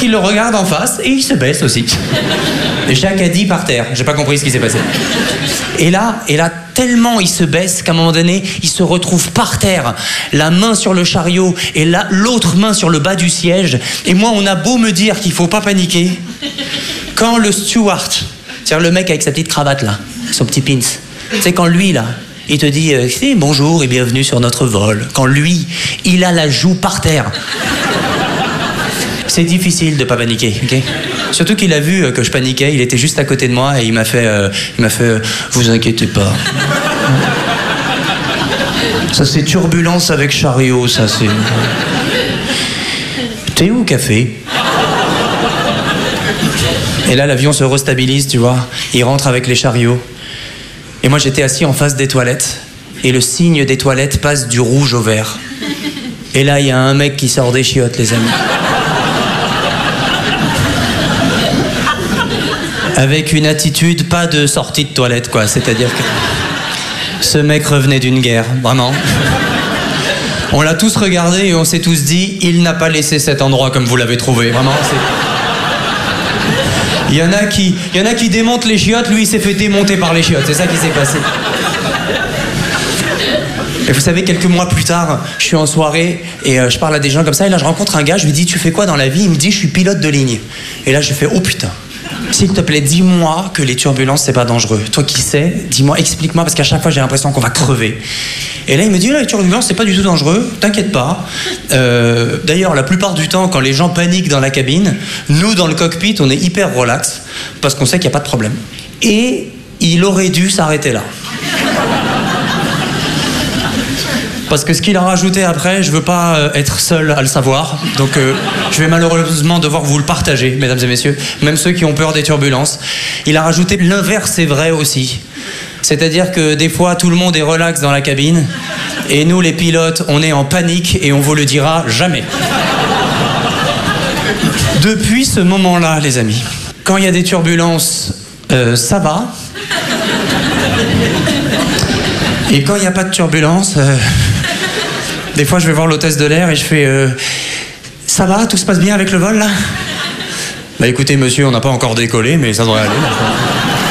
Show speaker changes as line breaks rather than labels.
il le regarde en face et il se baisse aussi. Et Jacques a dit par terre. J'ai pas compris ce qui s'est passé. Et là, tellement il se baisse qu'à un moment donné, il se retrouve par terre, la main sur le chariot et l'autre main sur le bas du siège. Et moi, on a beau me dire qu'il faut pas paniquer, quand le steward, c'est-à-dire le mec avec sa petite cravate là, son petit pins, c'est quand lui là, il te dit bonjour et bienvenue sur notre vol. Quand lui, il a la joue par terre. C'est difficile de pas paniquer, ok? Surtout qu'il a vu que je paniquais, il était juste à côté de moi et il m'a fait vous inquiétez pas. Ça c'est turbulence avec chariot, ça c'est. T'es où, café? Et là l'avion se restabilise, tu vois. Il rentre avec les chariots. Et moi j'étais assis en face des toilettes et le signe des toilettes passe du rouge au vert. Et là il y a un mec qui sort des chiottes, les amis. Avec une attitude pas de sortie de toilette, quoi. C'est-à-dire que ce mec revenait d'une guerre, vraiment. On l'a tous regardé et on s'est tous dit, il n'a pas laissé cet endroit comme vous l'avez trouvé, vraiment. Il y en a qui démontent les chiottes, lui il s'est fait démonter par les chiottes, c'est ça qui s'est passé. Et vous savez, quelques mois plus tard, je suis en soirée et je parle à des gens comme ça et là je rencontre un gars, je lui dis tu fais quoi dans la vie? Il me dit je suis pilote de ligne. Et là je fais oh putain. S'il te plaît, dis-moi que les turbulences, c'est pas dangereux. Toi qui sais, dis-moi, explique-moi, parce qu'à chaque fois, j'ai l'impression qu'on va crever. Et là, il me dit, les turbulences, c'est pas du tout dangereux, t'inquiète pas. D'ailleurs, la plupart du temps, quand les gens paniquent dans la cabine, nous, dans le cockpit, on est hyper relax, parce qu'on sait qu'il n'y a pas de problème. Et il aurait dû s'arrêter là. Parce que ce qu'il a rajouté après, je veux pas être seul à le savoir. Donc je vais malheureusement devoir vous le partager, mesdames et messieurs. Même ceux qui ont peur des turbulences. Il a rajouté l'inverse est vrai aussi. C'est-à-dire que des fois, tout le monde est relax dans la cabine. Et nous, les pilotes, on est en panique et on vous le dira jamais. Depuis ce moment-là, les amis, quand il y a des turbulences, ça va. Et quand il n'y a pas de turbulence... Des fois, je vais voir l'hôtesse de l'air et je fais ça va, tout se passe bien avec le vol, là? Bah écoutez, monsieur, on n'a pas encore décollé, mais ça devrait aller.